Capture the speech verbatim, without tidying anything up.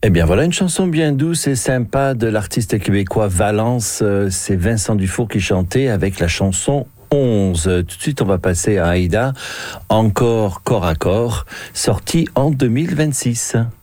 Eh bien voilà une chanson bien douce et sympa de l'artiste québécois Valence. C'est Vincent Dufour qui chantait avec la chanson onze. Tout de suite on va passer à Aïda, encore corps à corps, sorti en deux mille vingt-six.